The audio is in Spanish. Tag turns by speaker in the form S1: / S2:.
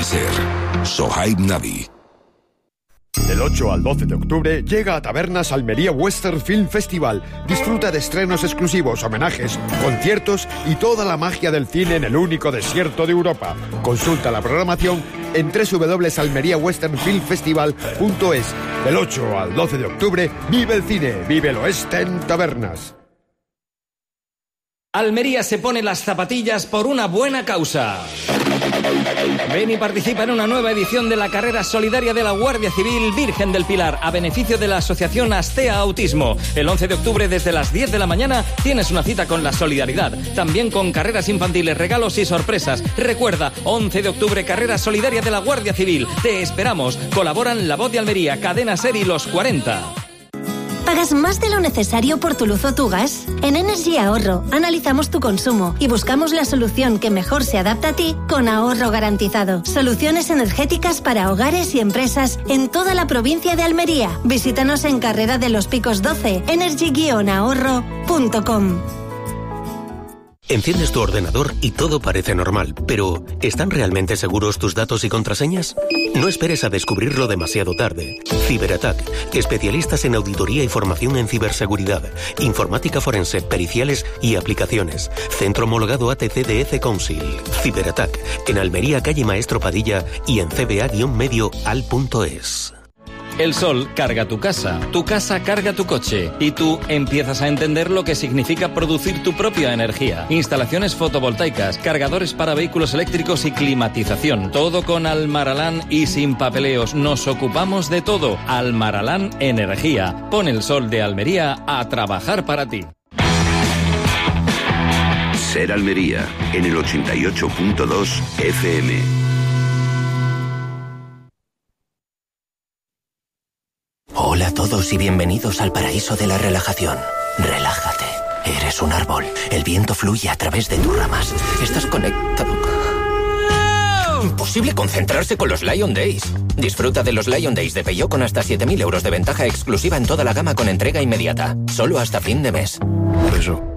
S1: ser. Sohaib Navi.
S2: Del 8 al 12 de octubre llega a Tabernas Almería Western Film Festival. Disfruta de estrenos exclusivos, homenajes, conciertos y toda la magia del cine en el único desierto de Europa. Consulta la programación en www.almeriawesternfilmfestival.es. Del 8 al 12 de octubre, vive el cine, vive el oeste en Tabernas.
S3: Almería se pone las zapatillas por una buena causa. Ven y participa en una nueva edición de la carrera solidaria de la Guardia Civil Virgen del Pilar a beneficio de la asociación Astea Autismo. El 11 de octubre desde las 10 de la mañana tienes una cita con la solidaridad. También con carreras infantiles, regalos y sorpresas. Recuerda, 11 de octubre, carrera solidaria de la Guardia Civil. Te esperamos. Colaboran La Voz de Almería, Cadena Ser y Los 40.
S4: ¿Pagas más de lo necesario por tu luz o tu gas? En Energy Ahorro analizamos tu consumo y buscamos la solución que mejor se adapta a ti con ahorro garantizado. Soluciones energéticas para hogares y empresas en toda la provincia de Almería. Visítanos en Carrera de los Picos 12, energy-ahorro.com.
S5: Enciendes tu ordenador y todo parece normal, pero ¿están realmente seguros tus datos y contraseñas? No esperes a descubrirlo demasiado tarde. Ciberattack, especialistas en auditoría y formación en ciberseguridad, informática forense, periciales y aplicaciones. Centro homologado ATC-DEC Council. Ciberattack, en Almería, calle Maestro Padilla y en cba-medio-al.es.
S3: El sol carga tu casa carga tu coche y tú empiezas a entender lo que significa producir tu propia energía. Instalaciones fotovoltaicas, cargadores para vehículos eléctricos y climatización. Todo con Almaralán y sin papeleos. Nos ocupamos de todo. Almaralán Energía. Pon el sol de Almería a trabajar para ti.
S6: Ser Almería en el 88.2 FM.
S7: Hola a todos y bienvenidos al paraíso de la relajación. Relájate. Eres un árbol. El viento fluye a través de tus ramas. Estás conectado. Imposible concentrarse con los Lion Days. Disfruta de los Lion Days de Peugeot con hasta 7.000 euros de ventaja exclusiva en toda la gama con entrega inmediata. Solo hasta fin de mes.
S8: Por eso